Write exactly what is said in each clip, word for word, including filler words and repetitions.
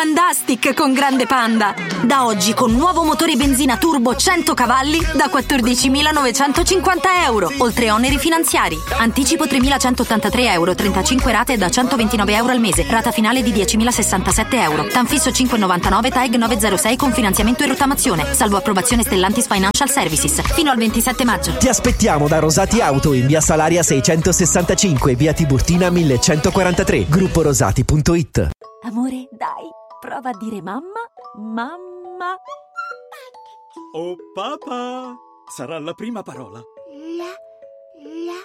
Pandastic con Grande Panda. Da oggi con nuovo motore benzina turbo cento cavalli da quattordicimilanovecentocinquanta euro, oltre oneri finanziari. Anticipo tremilacentottantatré euro, trentacinque rate da centoventinove euro al mese, rata finale di diecimilasessantasette euro. Tanfisso cinque virgola novantanove, T A E G novecentosei con finanziamento e rottamazione, salvo approvazione Stellantis Financial Services, fino al ventisette maggio. Ti aspettiamo da Rosati Auto in via Salaria seicentosessantacinque, via Tiburtina millecentoquarantatré, gruppo rosati punto it. Amore, dai, prova a dire mamma, mamma. Oh papà, sarà la prima parola. La, la,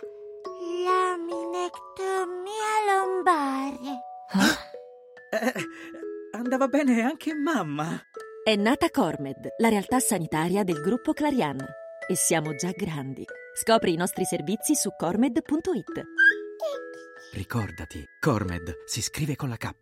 laminectomia lombare. Eh, andava bene anche mamma. È nata Cormed, la realtà sanitaria del gruppo Clarian. E siamo già grandi. Scopri i nostri servizi su cormed punto it. Ricordati, Cormed si scrive con la K.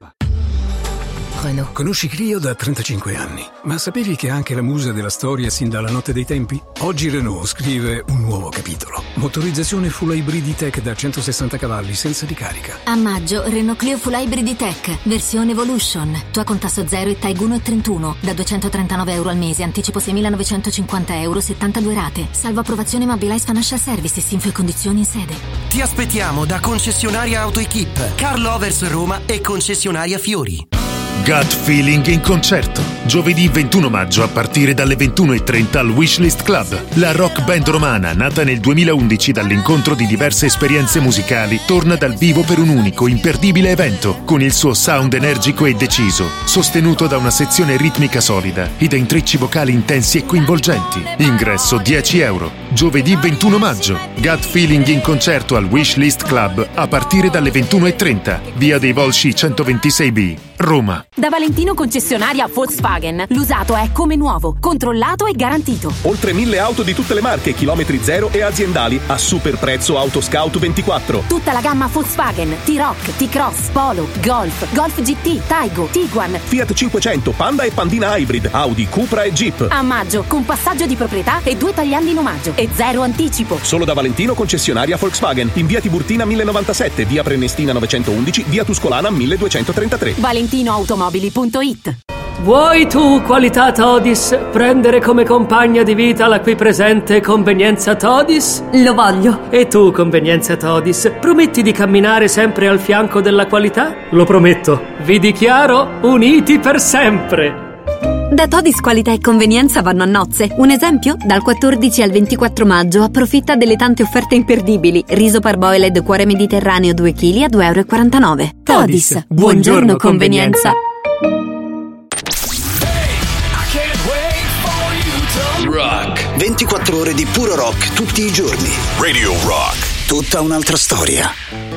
Renault. Conosci Clio da trentacinque anni, ma sapevi che è anche la musa della storia sin dalla notte dei tempi? Oggi Renault scrive un nuovo capitolo. Motorizzazione full hybrid tech da centosessanta cavalli senza ricarica. A maggio Renault Clio Full Hybrid Tech, versione Evolution. Tua con tasso zero e T A E G uno virgola trentuno, da duecentotrentanove euro al mese, anticipo seimilanovecentocinquanta euro, settantadue rate. Salvo approvazione Mobilize Financial Services, info e condizioni in sede. Ti aspettiamo da concessionaria AutoEquip, Carl Overs Roma e concessionaria Fiori. Gut Feeling in concerto. Giovedì ventuno maggio a partire dalle ventuno e trenta al Wishlist Club. La rock band romana, nata nel duemilaundici dall'incontro di diverse esperienze musicali, torna dal vivo per un unico, imperdibile evento, con il suo sound energico e deciso, sostenuto da una sezione ritmica solida e da intrecci vocali intensi e coinvolgenti. Ingresso dieci euro. Giovedì ventuno maggio. Gut Feeling in concerto al Wishlist Club a partire dalle ventuno e trenta. Via dei Volsci centoventisei B, Roma. Da Valentino concessionaria Volkswagen, l'usato è come nuovo, controllato e garantito. Oltre mille auto di tutte le marche, chilometri zero e aziendali a super prezzo Autoscout ventiquattro. Tutta la gamma Volkswagen, T-Roc, T-Cross, Polo, Golf, Golf G T, Taigo, Tiguan, Fiat cinquecento, Panda e Pandina Hybrid, Audi, Cupra e Jeep. A maggio, con passaggio di proprietà e due tagliandi in omaggio e zero anticipo. Solo da Valentino concessionaria Volkswagen, in via Tiburtina mille novantasette, via Prenestina novecentoundici, via Tuscolana milleduecentotrentatré. Valentino Automobili punto it. Vuoi tu, qualità Todis, prendere come compagna di vita la qui presente convenienza Todis? Lo voglio. E tu, convenienza Todis, prometti di camminare sempre al fianco della qualità? Lo prometto. Vi dichiaro uniti per sempre. Da Todis qualità e convenienza vanno a nozze. Un esempio? Dal quattordici al ventiquattro maggio approfitta delle tante offerte imperdibili. Riso parboiled cuore mediterraneo due chili a due e quarantanove euro. Todis, Todis. Buongiorno, buongiorno convenienza. Rock. ventiquattro ore di puro rock tutti i giorni. Radio Rock. Tutta un'altra storia.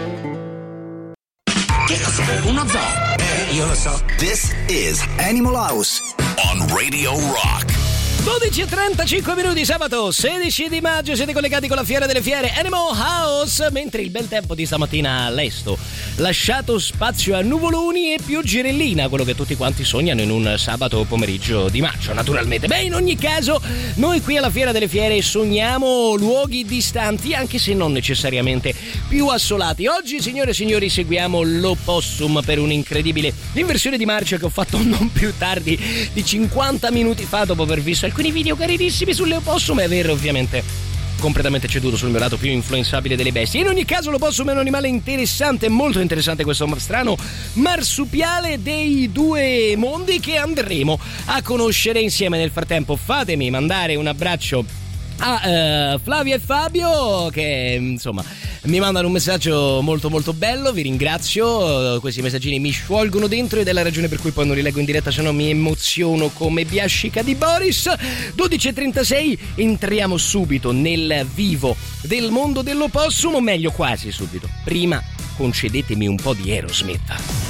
Che cos'è? Uno zoo? Eh, io lo so. This is Animal House on Radio Rock. dodici e trentacinque minuti, sabato sedici di maggio, siete collegati con la Fiera delle Fiere Animal House, mentre il bel tempo di stamattina all'esto lasciato spazio a nuvoloni e pioggerellina, quello che tutti quanti sognano in un sabato pomeriggio di maggio, naturalmente. Beh, in ogni caso, noi qui alla Fiera delle Fiere sogniamo luoghi distanti, anche se non necessariamente più assolati. Oggi, signore e signori, seguiamo l'Opossum per un'incredibile inversione di marcia che ho fatto non più tardi di cinquanta minuti fa, dopo aver visto alcuni video carinissimi sulle opossum e aver ovviamente completamente ceduto sul mio lato più influenzabile delle bestie. In ogni caso l'opossum è un animale interessante, molto interessante, questo strano marsupiale dei due mondi che andremo a conoscere insieme. Nel frattempo fatemi mandare un abbraccio a uh, Flavia e Fabio che insomma mi mandano un messaggio molto molto bello, vi ringrazio, questi messaggini mi sciolgono dentro ed è la ragione per cui poi non li leggo in diretta, se no mi emoziono come Biascica di Boris. Dodici e trentasei, entriamo subito nel vivo del mondo dell'opossum, o meglio quasi subito. Prima concedetemi un po' di Aerosmith.